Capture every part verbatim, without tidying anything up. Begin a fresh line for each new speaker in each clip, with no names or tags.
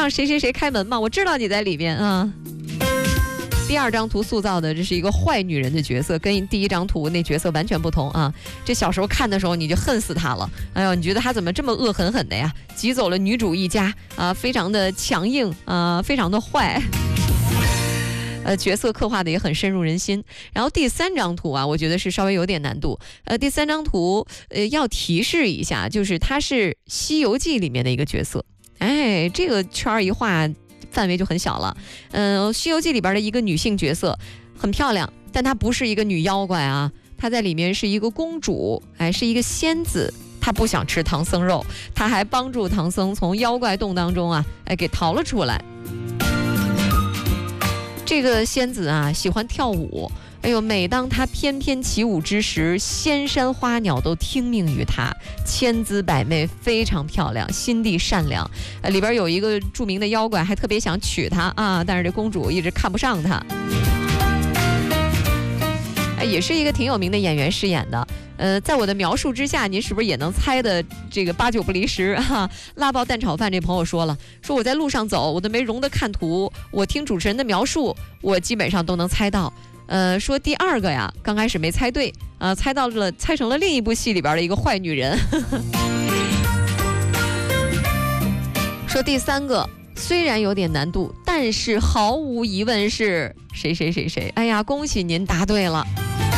让谁谁谁开门吗？我知道你在里面啊。第二张图塑造的这是一个坏女人的角色，跟第一张图那角色完全不同啊。这小时候看的时候你就恨死她了，哎呦，你觉得她怎么这么恶狠狠的呀？挤走了女主一家啊，非常的强硬啊，非常的坏。呃，角色刻画的也很深入人心。然后第三张图啊，我觉得是稍微有点难度。呃，第三张图呃要提示一下，就是它是《西游记》里面的一个角色。哎，这个圈儿一画，范围就很小了。嗯、呃，《西游记》里边的一个女性角色很漂亮，但她不是一个女妖怪啊，她在里面是一个公主，哎，是一个仙子。她不想吃唐僧肉，她还帮助唐僧从妖怪洞当中啊，哎，给逃了出来。这个仙子啊，喜欢跳舞。哎呦，每当她翩翩起舞之时，仙山花鸟都听命于她，千姿百媚，非常漂亮，心地善良。呃，里边有一个著名的妖怪，还特别想娶她啊，但是这公主一直看不上她。哎，也是一个挺有名的演员饰演的。呃，在我的描述之下，您是不是也能猜的这个八九不离十哈？辣爆蛋炒饭这朋友说了，说我在路上走，我都没容得看图，我听主持人的描述，我基本上都能猜到。呃，说第二个呀，刚开始没猜对啊、呃，猜到了，猜成了另一部戏里边的一个坏女人。说第三个虽然有点难度，但是毫无疑问是谁谁谁谁。哎呀，恭喜您答对了。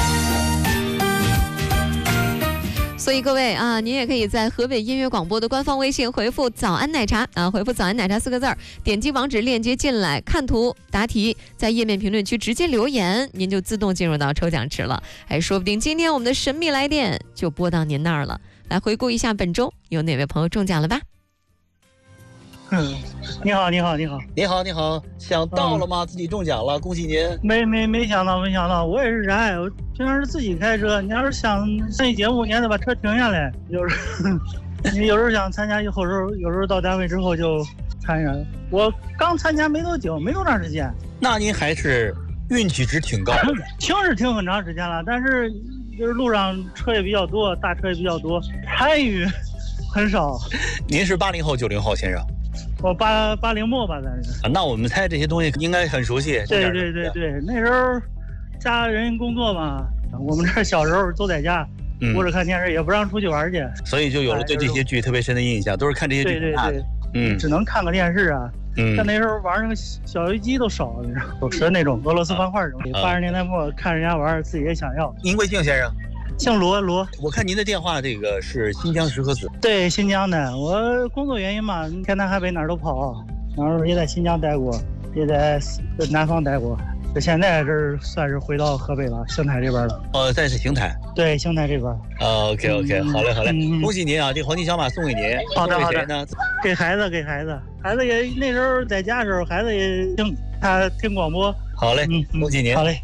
所以各位啊，您也可以在河北音乐广播的官方微信回复早安奶茶啊，回复早安奶茶四个字儿，点击网址链接进来看图答题，在页面评论区直接留言，您就自动进入到抽奖池了。哎，说不定今天我们的神秘来电就播到您那儿了。来回顾一下本周有哪位朋友中奖了吧？
嗯，你好，你好，你好，
你好，你好，想到了吗？嗯、自己中奖了，恭喜您！
没没没想到，没想到，我也是人，我平常是自己开车。你要是想参与节目，你还得把车停下来。有时你有时候想参加，有时候有时候到单位之后就参加。我刚参加没多久，没多长时间。
那您还是运气值挺高的。
停是停很长时间了，但是就是路上车也比较多，大车也比较多，参与很少。
您是八零后、九零后先生？
我八八零末吧，咱是、
啊。那我们猜这些东西应该很熟悉。
对对对对，那时候家人工作嘛，我们这小时候都在家窝着看电视，也不让出去玩去，
所以就有了对这些剧特别深的印象，都是看这些剧
对对对，
嗯，
只能看个电视啊。嗯，但那时候玩那个小游机都少，你知道，手持那种俄罗斯方块什么。八十年代末看人家玩，自己也想要。
您贵姓先生？
姓罗罗，
我看您的电话，这个是新疆石河子。
对，新疆的。我工作原因嘛，天南海北哪儿都跑，然后也在新疆待过，也在南方待过。这现在这儿算是回到河北了，邢台这边了。
哦，在是邢台。
对，邢台这边。
哦 ，OK OK，、嗯、好嘞好嘞、嗯，恭喜您啊！这黄金小马送给您。
好的好的。给孩子给孩子，孩子也那时候在家的时候，孩子也听他听广播。
好嘞，嗯，恭喜您。
好嘞。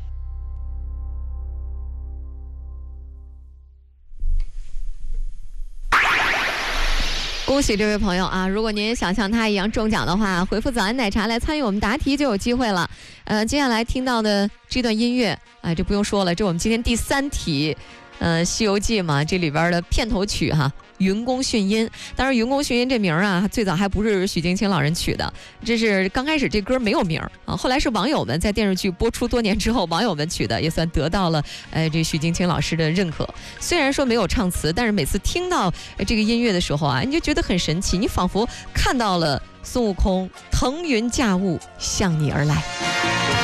恭喜这位朋友啊！如果您也想像他一样中奖的话，回复早安奶茶来参与我们答题就有机会了。呃，接下来听到的这段音乐，哎，这不用说了，这我们今天第三题，呃，《西游记》嘛，这里边的片头曲哈，云宫迅音。当然，云宫迅音这名啊，最早还不是许镜清老人取的，这是刚开始这歌没有名啊，后来是网友们在电视剧播出多年之后，网友们取的，也算得到了呃这许镜清老师的认可。虽然说没有唱词，但是每次听到这个音乐的时候啊，你就觉得很神奇，你仿佛看到了孙悟空腾云驾雾向你而来。